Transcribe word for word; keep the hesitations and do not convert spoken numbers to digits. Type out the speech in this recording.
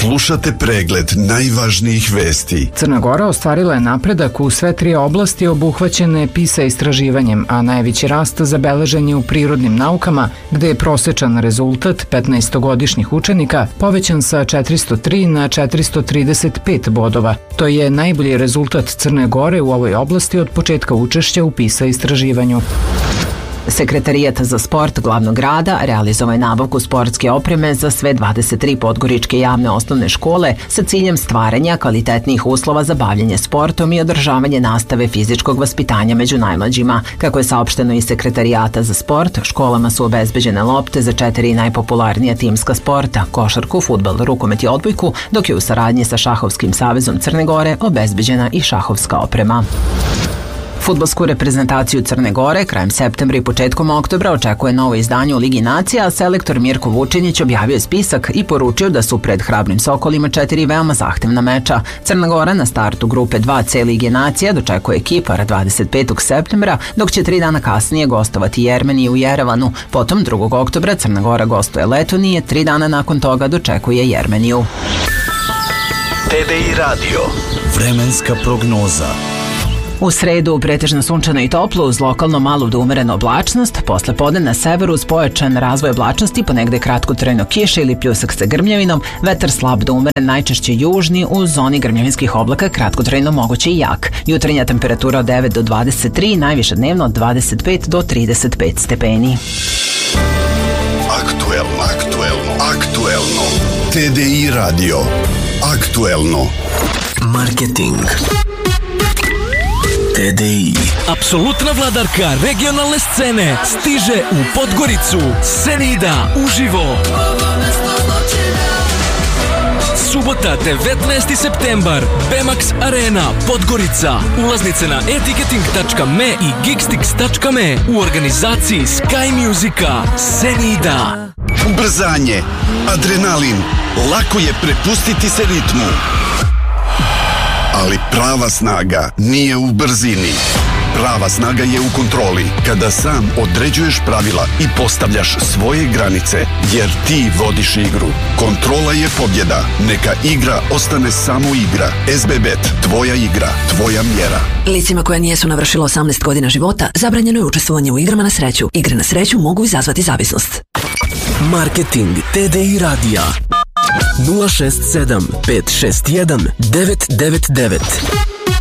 Slušate pregled najvažnijih vesti. Crna Gora ostvarila je napredak u sve tri oblasti obuhvaćene PISA istraživanjem, a najveći rast zabeležen je u prirodnim naukama, gde je prosečan rezultat petnaestogodišnjih učenika povećan sa četiristo tri na četiristo trideset pet bodova. To je najbolji rezultat Crne Gore u ovoj oblasti od početka učešća u PISA istraživanju. Sekretarijat za sport glavnog grada realizovao je nabavku sportske opreme za sve dvadeset tri podgoričke javne osnovne škole sa ciljem stvaranja kvalitetnijih uslova za bavljenje sportom i održavanje nastave fizičkog vaspitanja među najmlađima. Kako je saopšteno iz Sekretarijata za sport, školama su obezbeđene lopte za četiri najpopularnija timska sporta, košarku, fudbal, rukomet i odbojku, dok je u saradnji sa Šahovskim savezom Crne Gore obezbeđena i šahovska oprema. Fudbalsku reprezentaciju Crne Gore krajem septembra i početkom oktobra očekuje novo izdanje u Ligi nacija, a selektor Mirko Vučinić objavio je spisak i poručio da su pred hrabrim Sokolima četiri veoma zahtevna meča. Crna Gora na startu grupe dva C Lige nacija dočekuje Kipar dvadeset petog septembra, dok će tri dana kasnije gostovati Jermeniju u Jerevanu. Potom drugog oktobra Crna Gora gostuje Letonije, tri dana nakon toga dočekuje Jermeniju. T D I Radio. Vremenska prognoza. U sredu pretežno sunčano i toplo uz lokalno malu do umerenu oblačnost, posle podne na severu uz pojačan razvoj oblačnosti, ponegde kratkotrajno kiše ili pljusak sa grmljavinom, vetar slab do umeren, najčešće južni, u zoni grmljavinskih oblaka kratkotrajno moguće i jak. Jutarnja temperatura od devet do dvadeset tri, najviša dnevno od dvadeset pet do trideset pet stepeni. Aktuelno, aktuelno, aktuelno. T D I Radio. Aktuelno. Marketing. T D I. Apsolutna vladarka regionalne scene stiže u Podgoricu. Senida uživo. Subota devetnaesti septembar, Bemax Arena, Podgorica. Ulaznice na etiketing tačka me i geekstix tačka me u organizaciji Sky Musica. Senida. Ubrzanje, adrenalin, lako je prepustiti se ritmu. Ali prava snaga nije u brzini. Prava snaga je u kontroli, kada sam određuješ pravila i postavljaš svoje granice, jer ti vodiš igru. Kontrola je pobjeda. Neka igra ostane samo igra. S B Bet, tvoja igra, tvoja mjera. Licima koja nijesu navršila osamnaest godina života, zabranjeno je učestvovanje u igrama na sreću. Igre na sreću mogu izazvati zavisnost. Marketing T D I radija nula šest sedam pet šest jedan devet devet devet.